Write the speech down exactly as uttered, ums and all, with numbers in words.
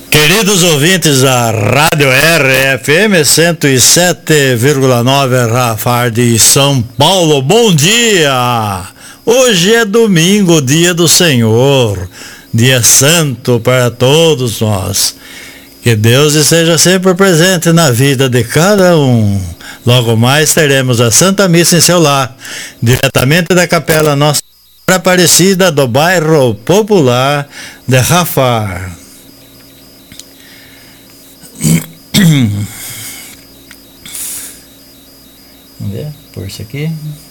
Queridos ouvintes da Rádio R F M cento e sete vírgula nove Rafar de São Paulo, bom dia! Hoje é domingo, dia do Senhor, dia santo para todos nós. Que Deus esteja sempre presente na vida de cada um. Logo mais teremos a Santa Missa em seu lar, diretamente da Capela Nossa Aparecida do bairro Popular de Rafar. Vamos ver, por isso aqui.